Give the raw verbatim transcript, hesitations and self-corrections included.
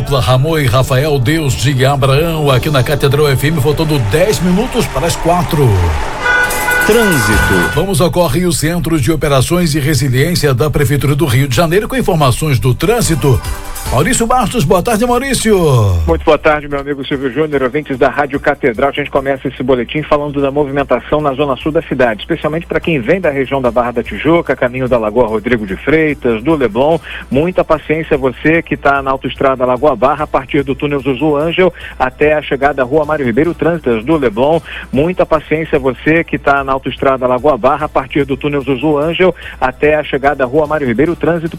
dupla Ramon e Rafael, Deus de Abraão, aqui na Catedral F M, faltando dez minutos para as quatro. Trânsito. Vamos ao Rio Centro de Operações e Resiliência da Prefeitura do Rio de Janeiro com informações do trânsito. Maurício Bastos, boa tarde, Maurício. Muito boa tarde, meu amigo Silvio Júnior, ouvintes da Rádio Catedral. A gente começa esse boletim falando da movimentação na zona sul da cidade, especialmente para quem vem da região da Barra da Tijuca, caminho da Lagoa Rodrigo de Freitas, do Leblon. Muita paciência você que está na autoestrada Lagoa Barra, a partir do túnel Zuzu Ângel até a chegada à Rua Mário Ribeiro, trânsitos do Leblon. Muita paciência você que está na autoestrada Lagoa Barra, a partir do túnel Zuzu Ângel até a chegada à Rua Mário Ribeiro, trânsito